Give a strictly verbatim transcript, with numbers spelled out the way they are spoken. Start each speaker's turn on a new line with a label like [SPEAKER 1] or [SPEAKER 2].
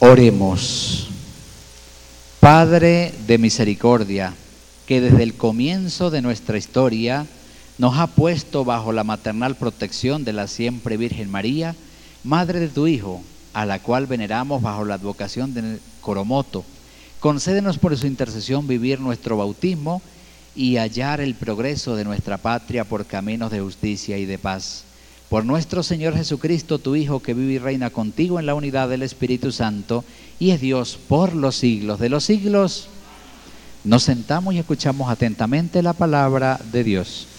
[SPEAKER 1] Oremos. Padre de misericordia, que desde el comienzo de nuestra historia nos ha puesto bajo la maternal protección de la siempre Virgen María, Madre de tu Hijo, a la cual veneramos bajo la advocación de Coromoto, concédenos por su intercesión vivir nuestro bautismo y hallar el progreso de nuestra patria por caminos de justicia y de paz. Por nuestro Señor Jesucristo, tu Hijo, que vive y reina contigo en la unidad del Espíritu Santo y es Dios por los siglos de los siglos. Nos sentamos y escuchamos atentamente la palabra de Dios.